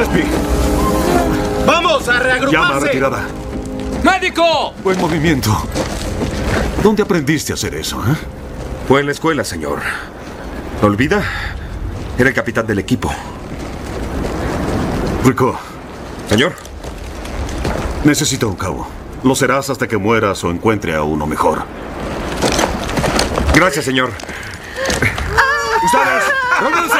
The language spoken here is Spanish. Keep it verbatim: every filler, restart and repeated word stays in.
Gillespie. ¡Vamos a reagruparse! Llama a retirada. ¡Médico! Buen movimiento. ¿Dónde aprendiste a hacer eso, eh? Fue en la escuela, señor. ¿Lo olvida? Era el capitán del equipo. Rico. Señor. Necesito un cabo. Lo serás hasta que mueras o encuentre a uno mejor. Gracias, señor. ¡Ustedes! ¡Reúnanse!